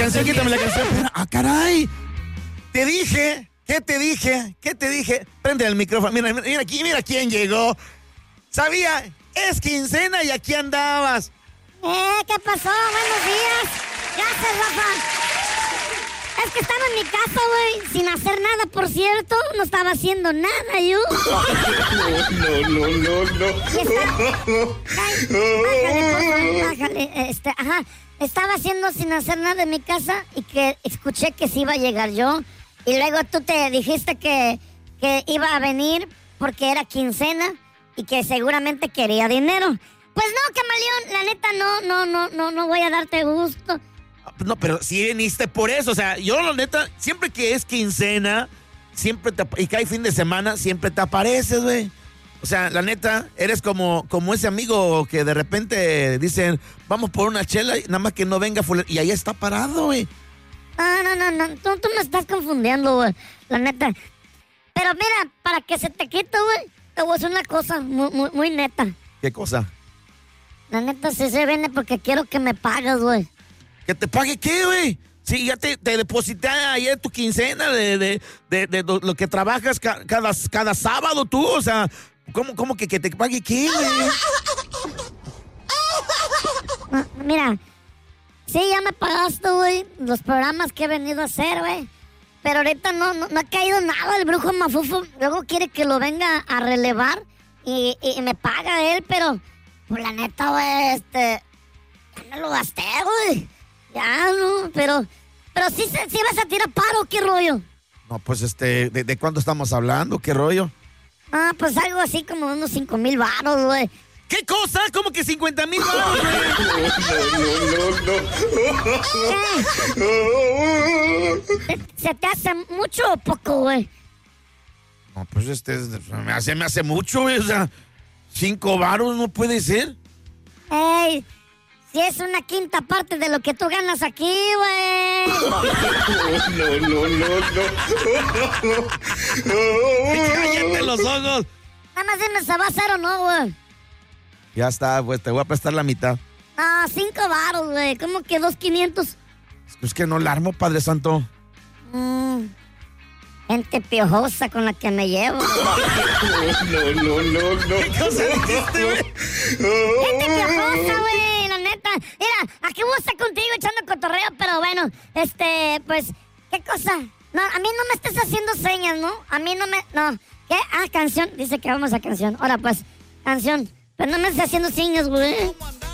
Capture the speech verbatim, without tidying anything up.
canción, quítame la canción. Ah, caray. Te dije, ¿qué te dije? ¿Qué te dije? Prende el micrófono. Mira, mira aquí, mira quién llegó. Sabía, es quincena y aquí andabas. Eh, ¿qué pasó? Buenos días. Gracias, Rafa. Es que estaba en mi casa, güey, sin hacer nada, por cierto. No estaba haciendo nada, yo. No, no, no, no, no. Bájale, bájale, este, ajá. Estaba haciendo sin hacer nada en mi casa y que escuché que sí iba a llegar yo. Y luego tú te dijiste que, que iba a venir porque era quincena y que seguramente quería dinero. Pues no, camaleón, la neta no, no, no, no, no voy a darte gusto. No, pero sí viniste por eso, o sea, yo la neta, siempre que es quincena, siempre te, y cae fin de semana, siempre te apareces, güey. O sea, la neta, eres como, como ese amigo que de repente dicen, vamos por una chela, y nada más que no venga, y ahí está parado, güey. No, no, no, no, tú, tú me estás confundiendo, güey, la neta. Pero mira, para que se te quite, güey, te voy a decir una cosa muy, muy, muy neta. ¿Qué cosa? La neta, sí se viene porque quiero que me pagues, güey. ¿Que te pague qué, güey? Sí, ya te, te deposité ayer tu quincena de, de, de, de, de lo que trabajas ca, cada, cada sábado tú, o sea, ¿cómo, cómo que, que te pague qué, güey? No, mira, sí, ya me pagaste, güey, los programas que he venido a hacer, güey. Pero ahorita no, no, no ha caído nada, el brujo mafufo. Luego quiere que lo venga a relevar y, y, y me paga él, pero, pues la neta, güey, este, ya me lo gasté, güey. Ya, no, pero, pero sí, sí vas a tirar paro, ¿qué rollo? No, pues este, ¿de, de cuánto estamos hablando? ¿Qué rollo? Ah, pues algo así como unos cinco mil varos, güey. ¿Qué cosa? ¿Cómo que cincuenta mil varos, güey? No, no, no, no. ¿Se, se te hace mucho o poco, güey? No, pues este, me hace, me hace mucho, güey, o sea, cinco varos no puede ser. Ey, si es una quinta parte de lo que tú ganas aquí, güey. No, no, no, no. Cállate los ojos. Nada más dime, ¿se va a hacer o no, güey? Ya está, pues te voy a prestar la mitad. Ah, cinco varos, güey. ¿Cómo que dos quinientos? Es que no la armo, Padre Santo. Mm, gente piojosa con la que me llevo. No, no, no, no. ¿Qué cosa dijiste, güey? Gente piojosa, güey, la neta. Mira, aquí voy a estar contigo echando cotorreo, pero bueno, este, pues, ¿qué cosa? No, a mí no me estés haciendo señas, ¿no? A mí no me, no. ¿Qué? Ah, canción. Dice que vamos a canción. Ahora, pues, canción. Pero no me estés haciendo señas, güey.